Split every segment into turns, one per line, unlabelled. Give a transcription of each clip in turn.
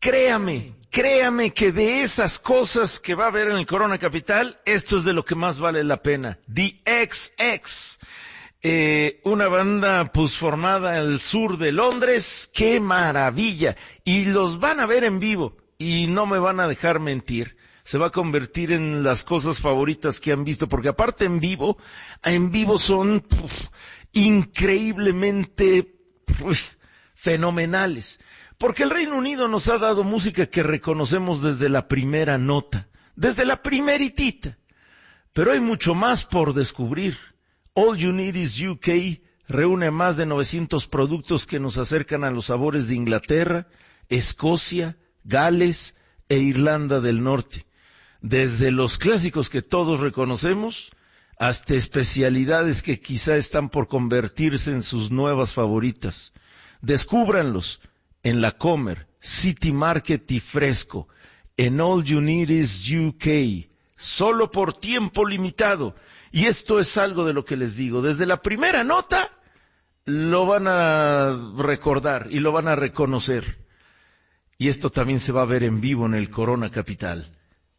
créame que de esas cosas que va a haber en el Corona Capital, esto es de lo que más vale la pena. The XX, una banda pues formada al sur de Londres, ¡qué maravilla! Y los van a ver en vivo, y no me van a dejar mentir. Se va a convertir en las cosas favoritas que han visto, porque aparte en vivo son increíblemente fenomenales. Porque el Reino Unido nos ha dado música que reconocemos desde la primera nota, desde la primeritita. Pero hay mucho más por descubrir. All You Need Is UK reúne más de 900 productos que nos acercan a los sabores de Inglaterra, Escocia, Gales e Irlanda del Norte. Desde los clásicos que todos reconocemos, hasta especialidades que quizá están por convertirse en sus nuevas favoritas. Descúbranlos en La Comer, City Market y Fresco, en All You Need Is UK, solo por tiempo limitado. Y esto es algo de lo que les digo, desde la primera nota lo van a recordar y lo van a reconocer. Y esto también se va a ver en vivo en el Corona Capital.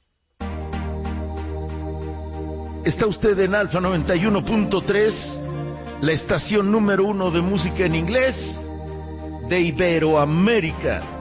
Está usted en Alfa 91.3, la estación número 1 de música en inglés de Iberoamérica.